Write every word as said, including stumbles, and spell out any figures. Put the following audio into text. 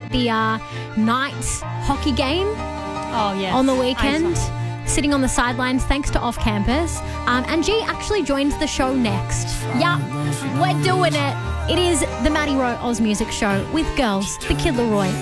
the uh, night hockey game Oh, yes. on the I weekend, saw. sitting on the sidelines thanks to Off Campus. Um, and G actually joins the show next. Yup, we're doing it. It is the Maddie Rowe Oz Music Show with girls, the Kid Leroy